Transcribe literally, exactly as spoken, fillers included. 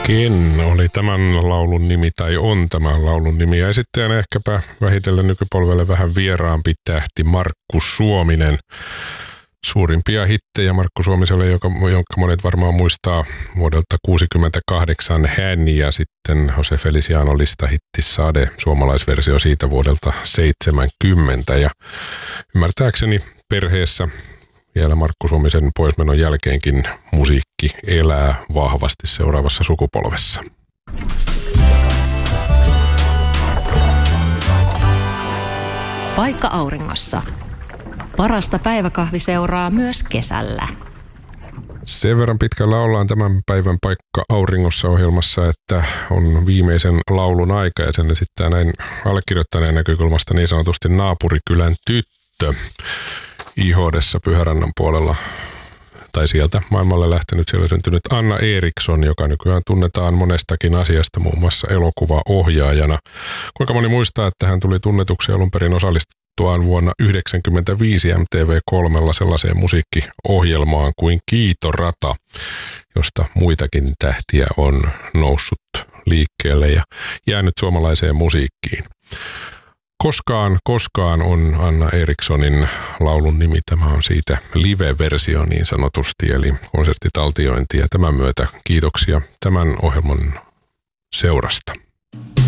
Ken oli tämän laulun nimi tai on tämän laulun nimi. Ja esittäjänä ehkäpä vähitellen nykypolvelle vähän vieraampi tähti Markku Suominen. Suurimpia hittejä Markku Suomiselle, joka, jonka monet varmaan muistaa vuodelta kuusikymmentäkahdeksan Hän ja sitten Jose Feliciano listahitti Sade, suomalaisversio siitä vuodelta seitsemänkymmentä. Ja ymmärtääkseni perheessä vielä Markku Suomisen poismenon jälkeenkin musiikki elää vahvasti seuraavassa sukupolvessa. Paikka auringossa. Parasta päiväkahvi seuraa myös kesällä. Sen verran pitkällä ollaan tämän päivän Paikka auringossa -ohjelmassa, että on viimeisen laulun aika ja sen esittää näin allekirjoittaneen näkökulmasta niin sanotusti naapurikylän tyttö. Ihodessa Pyhärannan puolella, tai sieltä maailmalle lähtenyt, siellä syntynyt Anna Eriksson, joka nykyään tunnetaan monestakin asiasta, muun muassa elokuvaohjaajana. Kuinka moni muistaa, että hän tuli tunnetuksi alun perin osallistuttuaan vuonna yhdeksänkymmentäviisi M T V kolmella sellaiseen musiikkiohjelmaan kuin Kiitorata, josta muitakin tähtiä on noussut liikkeelle ja jäänyt suomalaiseen musiikkiin. Koskaan, koskaan on Anna Erikssonin laulun nimi. Tämä on siitä live-versio niin sanotusti, eli konserttitaltiointi. Ja tämän myötä kiitoksia tämän ohjelman seurasta.